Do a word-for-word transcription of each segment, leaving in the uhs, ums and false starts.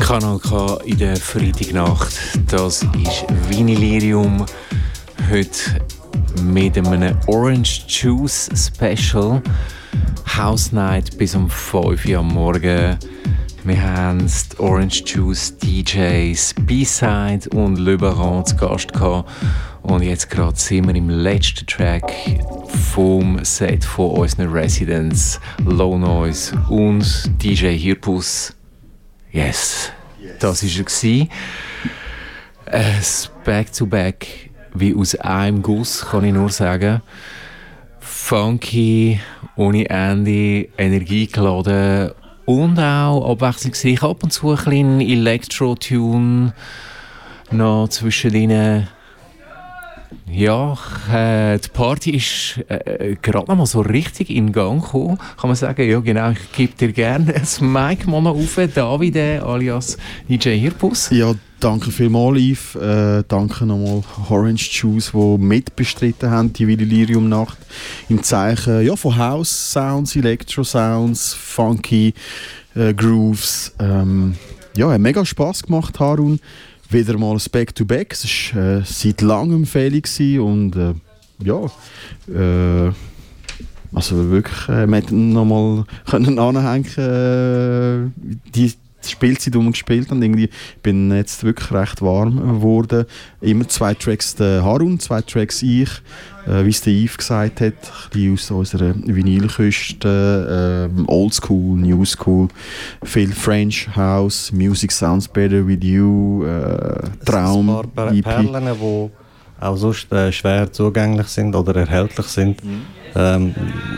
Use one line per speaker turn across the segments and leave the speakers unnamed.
Kanal K in der Freitagnacht. Das ist Vinylirium. Heute mit einem Orange Juice Special. House Night bis um fünf Uhr am Morgen. Wir haben die Orange Juice D Js, B-Side und Le Baron zu Gast gehabt. Und jetzt gerade sind wir im letzten Track vom Set von unseren Residents, Low Noise und D J Hirpus. Yes, das war er. Ein Back-to-Back wie aus einem Guss, kann ich nur sagen. Funky, ohne Ende, energiegeladen und auch abwechslungsreich. Ab und zu ein bisschen Elektro-Tune noch zwischen ihnen. Ja, äh, die Party ist äh, gerade noch mal so richtig in Gang gekommen. Kann man sagen, ja genau, ich gebe dir gerne das Mic mal noch auf, Davide alias D J Hirpus.
Ja, danke vielmals, Yves. Äh, danke nochmal Orange Juice, die mitbestritten haben, die Vinylirium-Nacht. Im Zeichen ja, von House-Sounds, Electro-Sounds, Funky äh, Grooves. Ähm, ja, hat mega Spass gemacht, Harun. Wieder mal ein Back-to-Back. Es war äh, seit langem fällig und äh, ja, äh, also wirklich, äh, man konnte nochmal anhängen, äh, die Spielzeit, die wir gespielt haben. Irgendwie bin jetzt wirklich recht warm geworden. Immer zwei Tracks der Harun, zwei Tracks ich. Äh, wie es der Yves gesagt hat, ein bisschen aus unserer Vinylküste, äh, Oldschool, Newschool, viel French House, Music Sounds Better With You, äh, Traum,
ein paar per- Perlen, die auch sonst äh, schwer zugänglich sind oder erhältlich sind. Mhm. Ähm,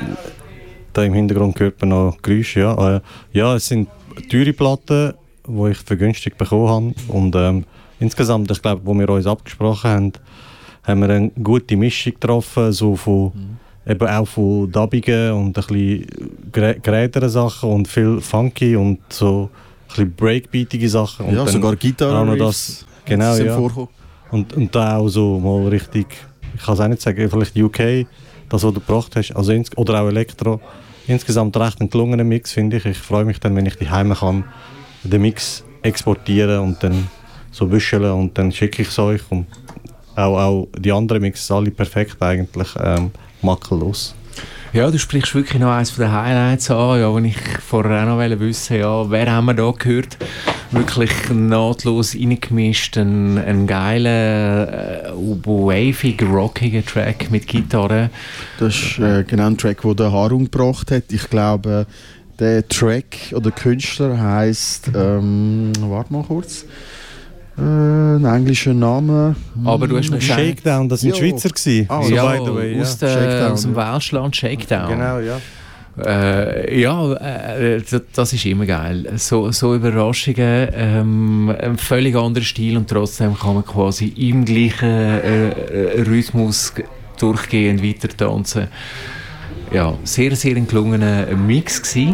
da im Hintergrund hört man noch Geräusche. Ja, äh, ja, es sind teure Platten, die ich vergünstigt bekommen habe. Und ähm, insgesamt, ich glaube, wo wir uns abgesprochen haben, haben wir eine gute Mischung getroffen, so von, mhm. eben auch von dubbigen und ein bisschen geräteren Sachen und viel funky und so ein bisschen breakbeatige Sachen. Und
ja,
dann
sogar Gitarre.
Das, genau, ja. Und, und da auch so mal richtig, ich kann es auch nicht sagen, vielleicht U K, das, was du gebracht hast, also ins, oder auch Elektro. Insgesamt recht ein gelungener Mix, finde ich. Ich freue mich dann, wenn ich die Heime kann, den Mix exportieren und dann so büscheln und dann schicke ich es euch. Und auch, auch die anderen Mixes, alle perfekt eigentlich, ähm, makellos.
Ja, du sprichst wirklich noch eines der Highlights an, ja, wo ich vorher auch noch wissen wollte, ja, wer haben wir da gehört? Wirklich nahtlos reingemischt, ein, ein geiler, äh, wavig, rockiger Track mit Gitarre.
Das ist äh, genau ein Track, den der Harun gebracht hat. Ich glaube, der Track oder Künstler heisst, ähm, warte mal kurz, äh, ein englischer Name.
Aber du hast mir gesagt,
Shakedown, das waren Schweizer gewesen.
Ah,
so
ja,
by the way,
aus,
ja.
der, aus dem Welschland Shakedown.
Genau, ja.
Äh, ja, äh, das ist immer geil. So, so Überraschungen, ähm, ein völlig anderer Stil und trotzdem kann man quasi im gleichen äh, Rhythmus durchgehend weiter tanzen. Ja, sehr, sehr ein gelungener Mix gewesen.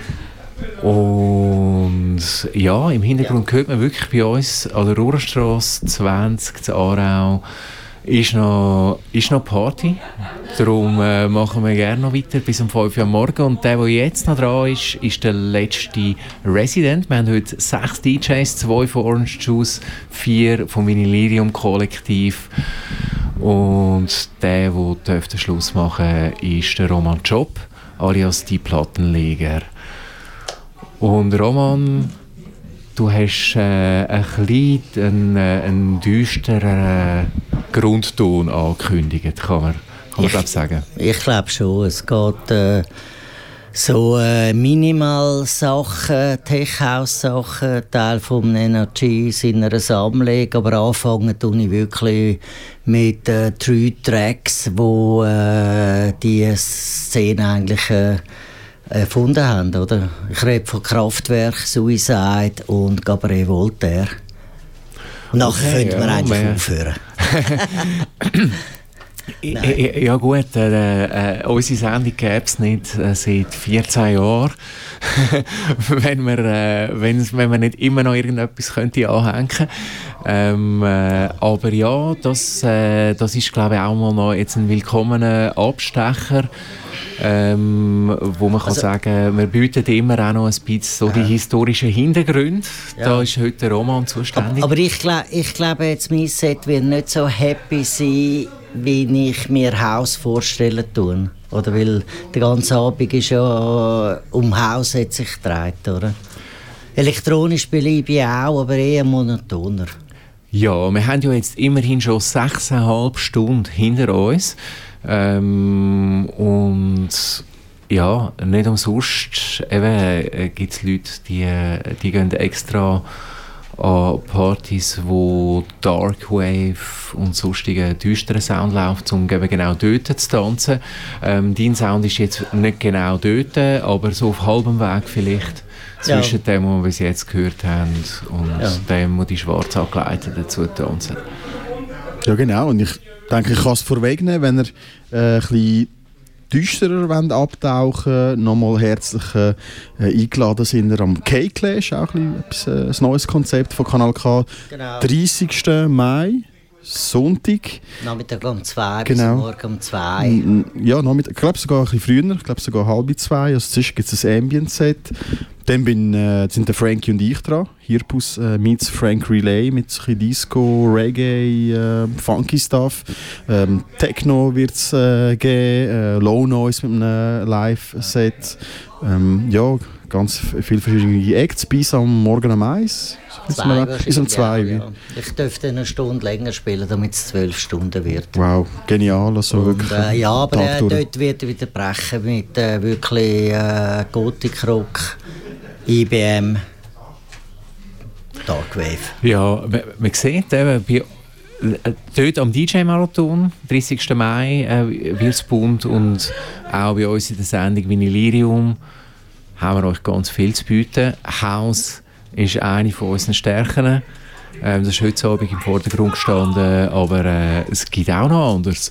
Und ja, im Hintergrund hört man wirklich bei uns an der Ruhrstrasse zwanzig zu Aarau ist noch, ist noch Party. Darum äh, machen wir gerne noch weiter bis um fünf Uhr am Morgen. Und der, der jetzt noch dran ist, ist der letzte Resident. Wir haben heute sechs D Js, zwei von Orange Juice, vier vom Vinylirium Kollektiv. Und der, der den Schluss machen darf, ist der Roman Job, alias die Plattenleger. Und Roman, du hast äh, ein bisschen einen, einen düsteren Grundton angekündigt, kann man, kann man glaub, sagen.
Ich glaube schon. Es geht äh, so äh, Minimal-Sachen, Tech-House-Sachen, Teil vom Energy in einer Sammlung. Aber anfangen tue ich wirklich mit äh, drei Tracks, die äh, die Szene eigentlich äh, erfunden haben, oder? Ich rede von Kraftwerk, Suicide und Gabriel Voltaire. Nachher okay, könnte man ja, eigentlich mehr. aufhören.
Ja gut, äh, äh, unsere Sendung gäbe es nicht äh, seit vierzehn Jahren, wenn, wir, äh, wenn, wenn wir nicht immer noch irgendetwas könnte anhängen könnte. Ähm, äh, aber ja, das, äh, das ist glaube ich auch mal noch jetzt ein willkommener Abstecher, ähm, wo man kann also, sagen, wir bieten immer auch noch ein bisschen so die historischen Hintergründe. Ja. Da ist heute der Roman zuständig.
Aber, aber ich, glaub, ich glaube, jetzt mein Set wird nicht so happy sein, wie ich mir Haus vorstellen tue. Oder weil der ganze Abend ist ja um Haus hat sich gedreht, oder? Elektronisch bleibe ich auch, aber eher monotoner.
Ja, wir haben ja jetzt immerhin schon sechseinhalb Stunden hinter uns. Ähm, und ja, nicht umsonst äh, gibt es Leute, die, die gehen extra an Partys, wo Darkwave und sonstigen düsteren Sound läuft, um genau dort zu tanzen. Ähm, dein Sound ist jetzt nicht genau dort, aber so auf halbem Weg vielleicht zwischen ja. dem, was wir bis jetzt gehört haben, und ja. dem, wo die schwarz angeleiteten dazu tanzen.
Ja genau, und ich denke, ich kann es vorwegnehmen, wenn ihr äh, ein bisschen düsterer wollt abtauchen, nochmal herzlich äh, eingeladen sind wir am K-Clash, auch ein, etwas, äh, ein neues Konzept von Kanal K. Genau. dreißigsten Mai, Sonntag.
Nachmittag um zwei
genau.
bis morgen um zwei.
Ja, Nachmittag, ich glaube sogar ein bisschen früher, ich glaube sogar halb zwei. Also zwischen gibt es ein Ambient-Set. Dann bin, äh, sind der Frankie und ich dran. Hirpus äh, meets Frank Relay mit so ein bisschen Disco, Reggae, äh, Funky Stuff. Ähm, Techno wird es äh, geben, äh, Low Noise mit einem Live-Set. Ähm, ja, ganz viele verschiedene Acts bis am Morgen um eins. Bis um zwei. Ja, ja.
Ich dürfte eine Stunde länger spielen, damit es zwölf Stunden wird.
Wow, genial. Also
und, wirklich äh, ja, aber äh, dort wird er wieder brechen mit äh, wirklich äh, Gothic-Rock, I B M, Darkwave.
Ja, man, man sieht eben, bei, äh, dort am D J-Marathon, dreißigsten Mai, äh, wird es bunt, und auch bei uns in der Sendung Vinylirium haben wir euch ganz viel zu bieten. House ist eine von unseren Stärken. Ähm, das ist heute Abend im Vordergrund gestanden, aber äh, es gibt auch noch anderes.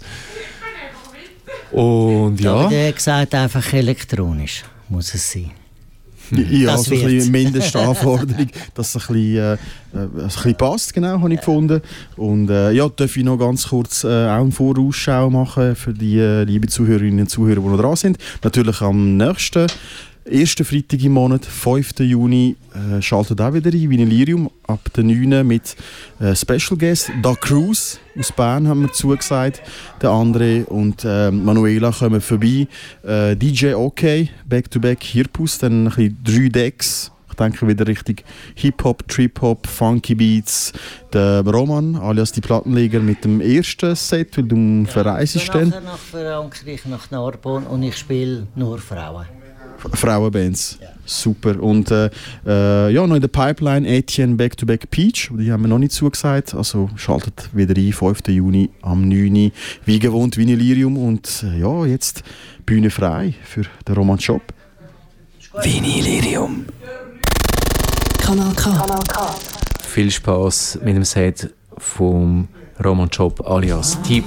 Und ja.
Aber der gesagt, einfach elektronisch muss es sein.
Ja, das so ein bisschen Mindestanforderung, dass es ein bisschen, äh, ein bisschen passt, genau, habe ich gefunden. Und äh, ja, darf ich noch ganz kurz äh, auch eine Vorausschau machen für die äh, lieben Zuhörerinnen und Zuhörer, die noch dran sind. Natürlich am nächsten ersten Freitag im Monat, fünften Juni, äh, schaltet auch wieder ein, Vinylirium, ab der neunten mit äh, Special Guest. Da Cruz aus Bern haben wir zugesagt, der andere und äh, Manuela kommen vorbei. Äh, D J OK, Back-to-Back Hirpus, dann ein bisschen drei Decks. Ich denke wieder richtig Hip-Hop, Trip-Hop, Funky Beats. Der Roman, alias die Plattenleger, mit dem ersten Set, weil du ja, verreist dann.
Nachher nach Frankreich, nach Narbonne, und ich spiele nur Frauen.
Frauenbands.
Ja.
Super. Und äh, äh, ja, noch in der Pipeline Etienne Back-to-Back Peach, die haben wir noch nicht zugesagt. Also schaltet wieder ein, fünften Juni am neunten wie gewohnt Vinylirium. Und äh, ja, jetzt Bühne frei für den Roman Shop.
Vinylirium.
Kanal K. Kanal K.
Viel Spaß mit dem Set vom Roman Shop alias T